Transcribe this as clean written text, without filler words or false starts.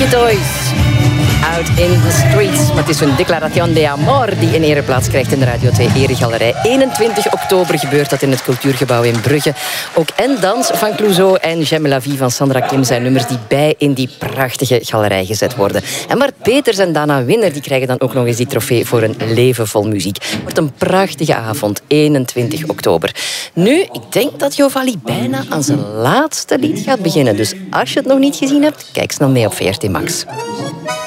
Pinky Toys. Out in the streets. Maar het is een declaration de amor die een ereplaats krijgt in de Radio 2 Eregalerij. 21 oktober gebeurt dat in het Cultuurgebouw in Brugge. Ook En Dans van Clouseau en J'aime la vie van Sandra Kim zijn nummers die bij in die prachtige galerij gezet worden. En Bart Peters en Dana Winner die krijgen dan ook nog eens die trofee voor een leven vol muziek. Het wordt een prachtige avond, 21 oktober. Nu, ik denk dat Jovali bijna aan zijn laatste lied gaat beginnen. Dus als je het nog niet gezien hebt, kijk snel mee op VRT Max.